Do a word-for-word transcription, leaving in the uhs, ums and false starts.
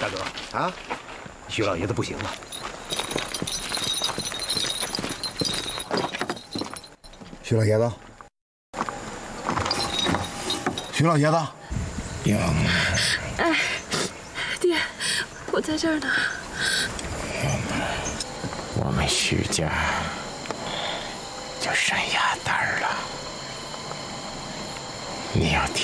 大哥啊，徐老爷子不行了。 徐老爷子，徐老爷子， 娘。 哎，爹，我在这儿呢。 我们徐家就剩丫蛋儿了，你要听。